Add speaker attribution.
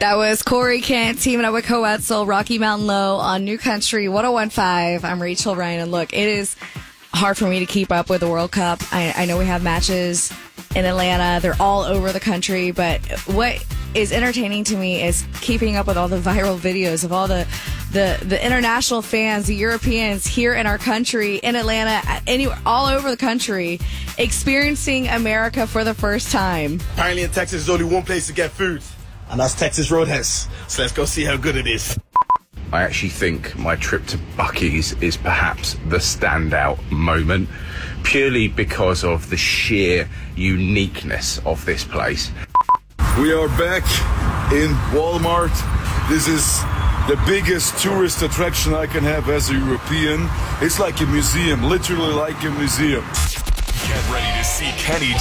Speaker 1: That was Corey Kent teaming up with Coetzel, Rocky Mountain Low on New Country 101.5. I'm Rachel Ryan, and look, it is hard for me to keep up with the World Cup. I know we have matches in Atlanta. They're all over the country, but what is entertaining to me is keeping up with all the viral videos of all the international fans, the Europeans here in our country, in Atlanta, anywhere, all over the country, experiencing America for the first time.
Speaker 2: Apparently in Texas, there's only one place to get food, and that's Texas Roadhouse. So let's go see how good it is.
Speaker 3: I actually think my trip to Buc-ee's is perhaps the standout moment, purely because of the sheer uniqueness of this place.
Speaker 4: We are back in Walmart. This is the biggest tourist attraction I can have as a European. It's like a museum, literally like a museum.
Speaker 5: Get ready to see Kenny